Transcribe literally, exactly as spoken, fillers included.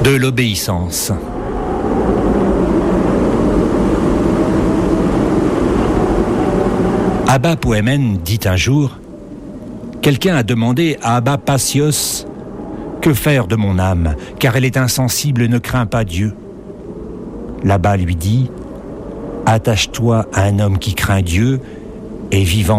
De l'obéissance. Abba Poemen dit un jour, quelqu'un a demandé à Abba Passios, que faire de mon âme, car elle est insensible et ne craint pas Dieu. L'Abba lui dit, attache-toi à un homme qui craint Dieu et vivant